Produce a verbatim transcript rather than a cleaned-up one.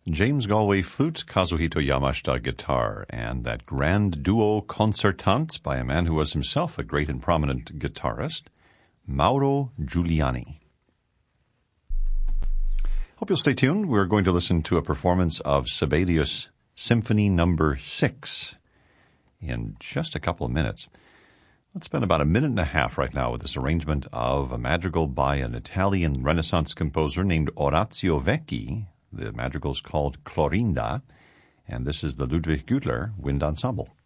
James Galway flute, Kazuhito Yamashita guitar, and that grand duo concertante by a man who was himself a great and prominent guitarist, Mauro Giuliani. Hope you'll stay tuned. We're going to listen to a performance of Sibelius Symphony Number Six in just a couple of minutes. Let's spend about a minute and a half right now with this arrangement of a madrigal by an Italian Renaissance composer named Orazio Vecchi. The madrigal is called Clorinda, and this is the Ludwig Gütler Wind Ensemble.